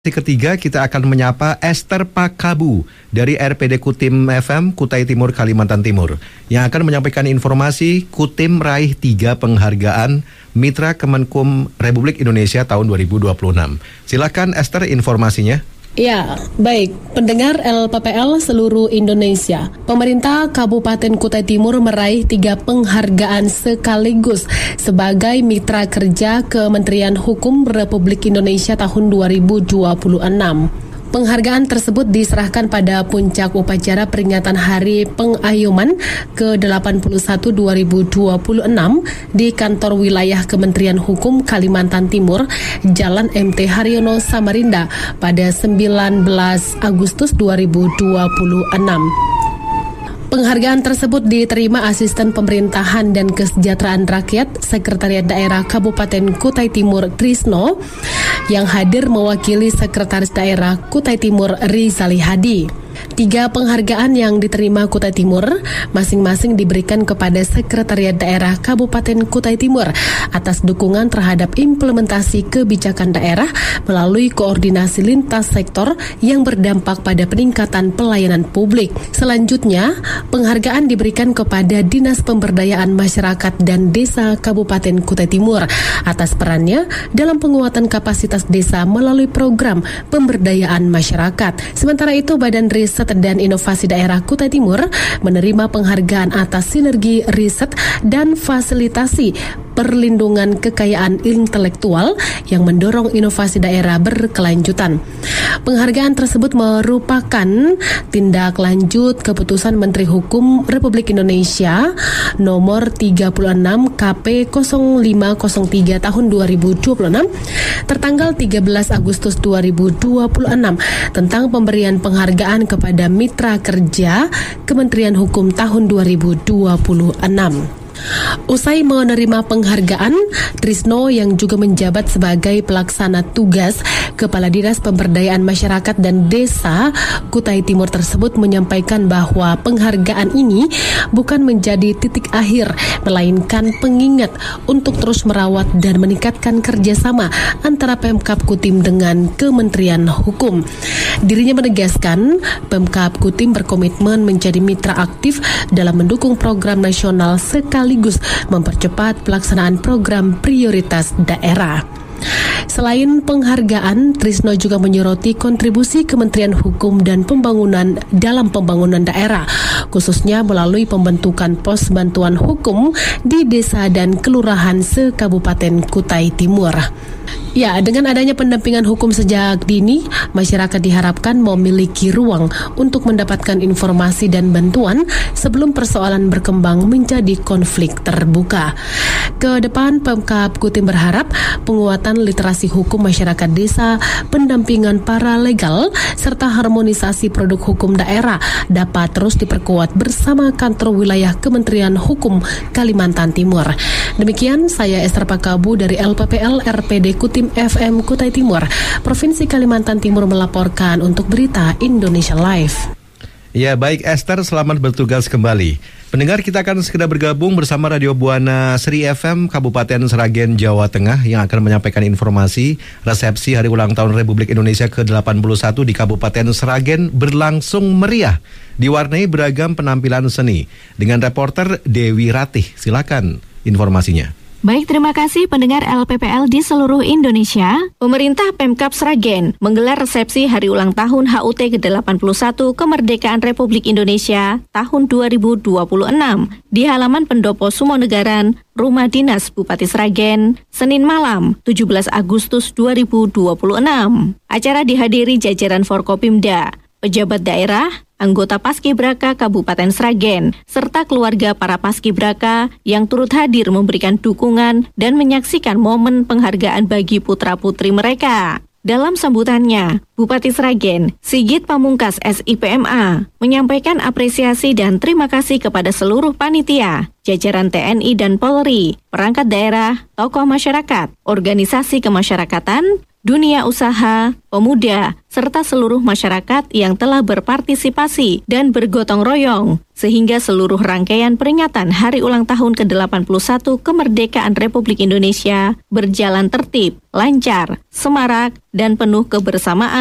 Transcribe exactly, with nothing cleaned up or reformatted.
Ketiga, kita akan menyapa Esther Pakabu dari R P D Kutim F M Kutai Timur, Kalimantan Timur, yang akan menyampaikan informasi Kutim meraih tiga penghargaan Mitra Kemenkum Republik Indonesia tahun dua ribu dua puluh enam. Silakan Esther, informasinya. Ya, baik. Pendengar L P P L seluruh Indonesia, pemerintah Kabupaten Kutai Timur meraih tiga penghargaan sekaligus sebagai Mitra Kerja Kementerian Hukum Republik Indonesia tahun dua ribu dua puluh enam. Penghargaan tersebut diserahkan pada puncak upacara peringatan Hari Pengayuman ke delapan puluh satu dua ribu dua puluh enam di kantor wilayah Kementerian Hukum Kalimantan Timur, Jalan M T Haryono Samarinda pada sembilan belas Agustus dua ribu dua puluh enam. Penghargaan tersebut diterima Asisten Pemerintahan dan Kesejahteraan Rakyat Sekretariat Daerah Kabupaten Kutai Timur Trisno yang hadir mewakili Sekretaris Daerah Kutai Timur Rizali Hadi. Tiga penghargaan yang diterima Kutai Timur masing-masing diberikan kepada Sekretariat Daerah Kabupaten Kutai Timur atas dukungan terhadap implementasi kebijakan daerah melalui koordinasi lintas sektor yang berdampak pada peningkatan pelayanan publik. Selanjutnya, penghargaan diberikan kepada Dinas Pemberdayaan Masyarakat dan Desa Kabupaten Kutai Timur atas perannya dalam penguatan kapasitas desa melalui program pemberdayaan masyarakat. Sementara itu, Badan Riset dan Inovasi Daerah Kutai Timur menerima penghargaan atas sinergi riset dan fasilitasi perlindungan kekayaan intelektual yang mendorong inovasi daerah berkelanjutan. Penghargaan tersebut merupakan tindak lanjut keputusan Menteri Hukum Republik Indonesia nomor tiga puluh enam K P nol lima nol tiga tahun dua ribu dua puluh enam tertanggal tiga belas Agustus dua ribu dua puluh enam tentang pemberian penghargaan kepada Mitra Kerja Kementerian Hukum tahun dua ribu dua puluh enam. Usai menerima penghargaan, Trisno yang juga menjabat sebagai pelaksana tugas Kepala Dinas Pemberdayaan Masyarakat dan Desa Kutai Timur tersebut menyampaikan bahwa penghargaan ini bukan menjadi titik akhir, melainkan pengingat untuk terus merawat dan meningkatkan kerjasama antara Pemkab Kutim dengan Kementerian Hukum. Dirinya menegaskan Pemkab Kutim berkomitmen menjadi mitra aktif dalam mendukung program nasional sekali sekaligus mempercepat pelaksanaan program prioritas daerah. Selain penghargaan, Trisno juga menyoroti kontribusi Kementerian Hukum dan Pembangunan dalam pembangunan daerah, khususnya melalui pembentukan pos bantuan hukum di desa dan kelurahan se-Kabupaten Kutai Timur. Ya, dengan adanya pendampingan hukum sejak dini, masyarakat diharapkan memiliki ruang untuk mendapatkan informasi dan bantuan sebelum persoalan berkembang menjadi konflik terbuka. Ke depan, Pemkab Kutim berharap penguatan literasi hukum masyarakat desa, pendampingan paralegal, serta harmonisasi produk hukum daerah dapat terus diperkuat bersama kantor wilayah Kementerian Hukum Kalimantan Timur. Demikian, saya Esther Pakabu dari L P P L R P D Kutim F M Kutai Timur, Provinsi Kalimantan Timur melaporkan untuk Berita Indonesia Live. Ya, baik Esther, selamat bertugas kembali. Pendengar, kita akan segera bergabung bersama Radio Buana Sri F M Kabupaten Sragen, Jawa Tengah yang akan menyampaikan informasi resepsi Hari Ulang Tahun Republik Indonesia ke delapan puluh satu di Kabupaten Sragen berlangsung meriah, diwarnai beragam penampilan seni. Dengan reporter Dewi Ratih, silakan informasinya. Baik, terima kasih pendengar L P P L di seluruh Indonesia. Pemerintah Pemkab Sragen menggelar resepsi Hari Ulang Tahun H U T ke delapan puluh satu Kemerdekaan Republik Indonesia tahun dua ribu dua puluh enam di halaman Pendopo Sumonegaran, Rumah Dinas Bupati Sragen, Senin malam tujuh belas Agustus dua ribu dua puluh enam. Acara dihadiri jajaran Forkopimda, pejabat daerah, anggota Paskibraka Kabupaten Sragen, serta keluarga para Paskibraka yang turut hadir memberikan dukungan dan menyaksikan momen penghargaan bagi putra-putri mereka. Dalam sambutannya, Bupati Sragen, Sigit Pamungkas S I P M A, menyampaikan apresiasi dan terima kasih kepada seluruh panitia, jajaran T N I dan Polri, perangkat daerah, tokoh masyarakat, organisasi kemasyarakatan, dunia usaha, pemuda, serta seluruh masyarakat yang telah berpartisipasi dan bergotong royong, sehingga seluruh rangkaian peringatan Hari Ulang Tahun ke delapan puluh satu Kemerdekaan Republik Indonesia berjalan tertib, lancar, semarak, dan penuh kebersamaan